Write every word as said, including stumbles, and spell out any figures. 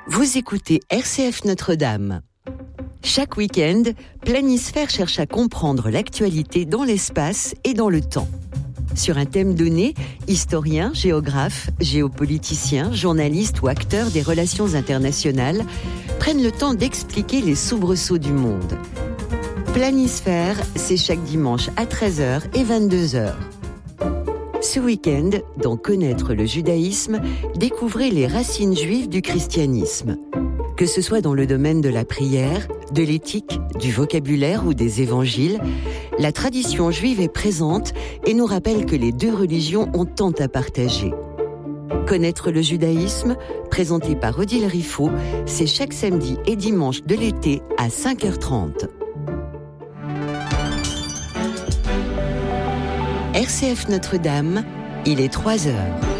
Vous écoutez R C F Notre-Dame. Chaque week-end, Planisphère cherche à comprendre l'actualité dans l'espace et dans le temps. Sur un thème donné, historiens, géographes, géopoliticiens, journalistes ou acteurs des relations internationales prennent le temps d'expliquer les soubresauts du monde. Planisphère, c'est chaque dimanche à treize heures et vingt-deux heures. Ce week-end, dans Connaître le judaïsme, découvrez les racines juives du christianisme. Que ce soit dans le domaine de la prière, de l'éthique, du vocabulaire ou des évangiles, la tradition juive est présente et nous rappelle que les deux religions ont tant à partager. Connaître le judaïsme, présenté par Odile Riffaut, c'est chaque samedi et dimanche de l'été à cinq heures trente. R C F Notre-Dame, il est trois heures.